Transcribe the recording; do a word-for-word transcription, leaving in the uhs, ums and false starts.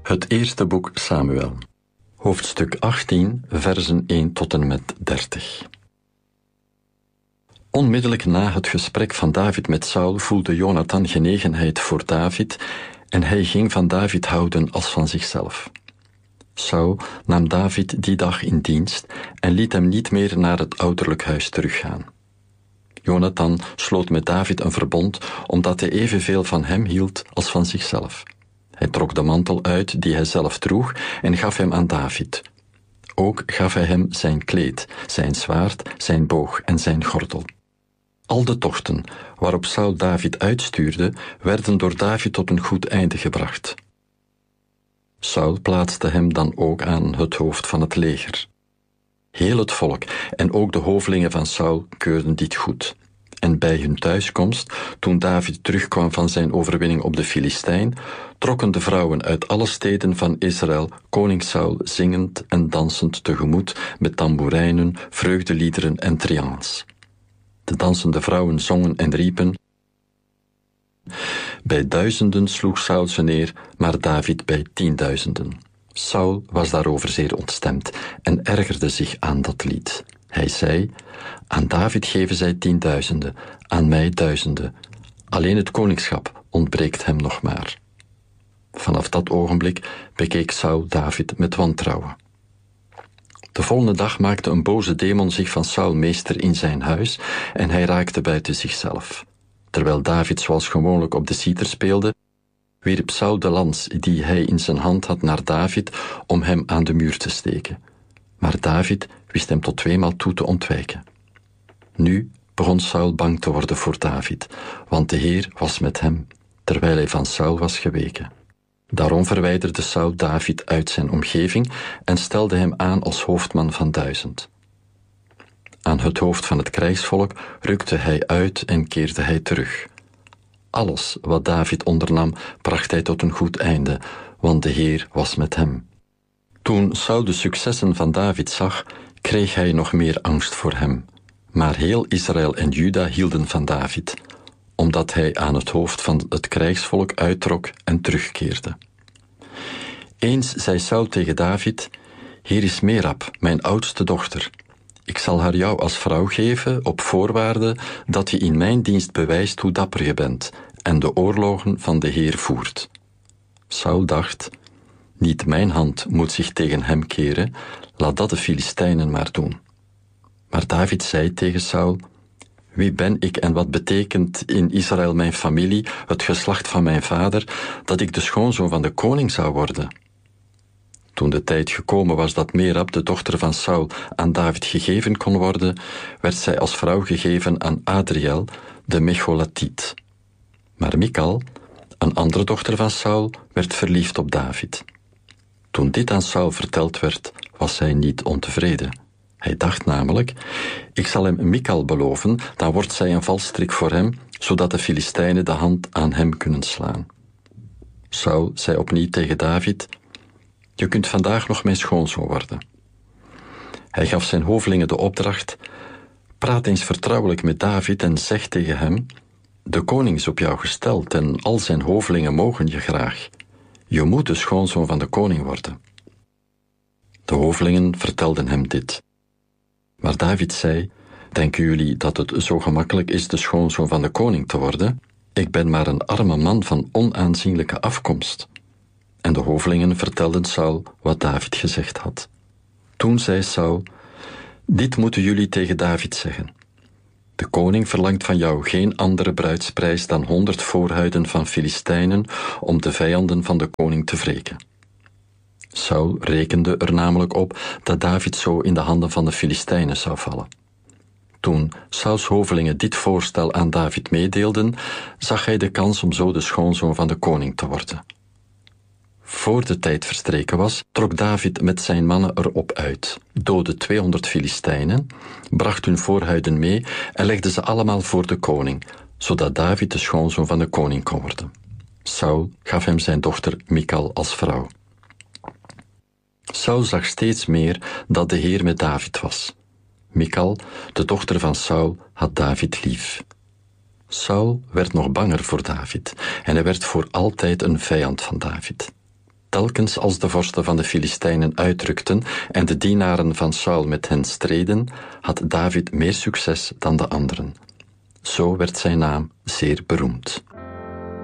Het eerste boek Samuel, hoofdstuk achttien, versen één tot en met dertig. Onmiddellijk na het gesprek van David met Saul voelde Jonathan genegenheid voor David en hij ging van David houden als van zichzelf. Saul nam David die dag in dienst en liet hem niet meer naar het ouderlijk huis teruggaan. Jonathan sloot met David een verbond omdat hij evenveel van hem hield als van zichzelf. Hij trok de mantel uit die hij zelf droeg en gaf hem aan David. Ook gaf hij hem zijn kleed, zijn zwaard, zijn boog en zijn gordel. Al de tochten waarop Saul David uitstuurde, werden door David tot een goed einde gebracht. Saul plaatste hem dan ook aan het hoofd van het leger. Heel het volk en ook de hovelingen van Saul keurden dit goed. En bij hun thuiskomst, toen David terugkwam van zijn overwinning op de Filistijn, trokken de vrouwen uit alle steden van Israël koning Saul zingend en dansend tegemoet met tamboerijnen, vreugdeliederen en trians. De dansende vrouwen zongen en riepen. Bij duizenden sloeg Saul ze neer, maar David bij tienduizenden. Saul was daarover zeer ontstemd en ergerde zich aan dat lied. Hij zei, aan David geven zij tienduizenden, aan mij duizenden. Alleen het koningschap ontbreekt hem nog maar. Vanaf dat ogenblik bekeek Saul David met wantrouwen. De volgende dag maakte een boze demon zich van Saul meester in zijn huis en hij raakte buiten zichzelf. Terwijl David zoals gewoonlijk op de citer speelde, wierp Saul de lans die hij in zijn hand had naar David om hem aan de muur te steken. Maar David wist hem tot tweemaal toe te ontwijken. Nu begon Saul bang te worden voor David, want de Heer was met hem, terwijl hij van Saul was geweken. Daarom verwijderde Saul David uit zijn omgeving en stelde hem aan als hoofdman van duizend. Aan het hoofd van het krijgsvolk rukte hij uit en keerde hij terug. Alles wat David ondernam, bracht hij tot een goed einde, want de Heer was met hem. Toen Saul de successen van David zag, kreeg hij nog meer angst voor hem. Maar heel Israël en Juda hielden van David, omdat hij aan het hoofd van het krijgsvolk uittrok en terugkeerde. Eens zei Saul tegen David, hier is Merab, mijn oudste dochter. Ik zal haar jou als vrouw geven op voorwaarde dat je in mijn dienst bewijst hoe dapper je bent en de oorlogen van de Heer voert. Saul dacht, niet mijn hand moet zich tegen hem keren, laat dat de Filistijnen maar doen. Maar David zei tegen Saul, wie ben ik en wat betekent in Israël mijn familie, het geslacht van mijn vader, dat ik de schoonzoon van de koning zou worden? Toen de tijd gekomen was dat Merab, de dochter van Saul, aan David gegeven kon worden, werd zij als vrouw gegeven aan Adriel, de Mecholatiet. Maar Michal, een andere dochter van Saul, werd verliefd op David. Toen dit aan Saul verteld werd, was hij niet ontevreden. Hij dacht namelijk, ik zal hem Michal beloven, dan wordt zij een valstrik voor hem, zodat de Filistijnen de hand aan hem kunnen slaan. Saul zei opnieuw tegen David, je kunt vandaag nog mijn schoonzoon worden. Hij gaf zijn hovelingen de opdracht, praat eens vertrouwelijk met David en zeg tegen hem, de koning is op jou gesteld en al zijn hovelingen mogen je graag. Je moet de schoonzoon van de koning worden. De hovelingen vertelden hem dit. Maar David zei, denken jullie dat het zo gemakkelijk is de schoonzoon van de koning te worden? Ik ben maar een arme man van onaanzienlijke afkomst. En de hovelingen vertelden Saul wat David gezegd had. Toen zei Saul, dit moeten jullie tegen David zeggen. De koning verlangt van jou geen andere bruidsprijs dan honderd voorhuiden van Filistijnen om de vijanden van de koning te wreken. Saul rekende er namelijk op dat David zo in de handen van de Filistijnen zou vallen. Toen Sauls hovelingen dit voorstel aan David meedeelden, zag hij de kans om zo de schoonzoon van de koning te worden. Voor de tijd verstreken was, trok David met zijn mannen erop uit, doodde tweehonderd Filistijnen, bracht hun voorhuiden mee en legde ze allemaal voor de koning, zodat David de schoonzoon van de koning kon worden. Saul gaf hem zijn dochter Michal als vrouw. Saul zag steeds meer dat de Heer met David was. Michal, de dochter van Saul, had David lief. Saul werd nog banger voor David en hij werd voor altijd een vijand van David. Telkens als de vorsten van de Filistijnen uitrukten en de dienaren van Saul met hen streden, had David meer succes dan de anderen. Zo werd zijn naam zeer beroemd.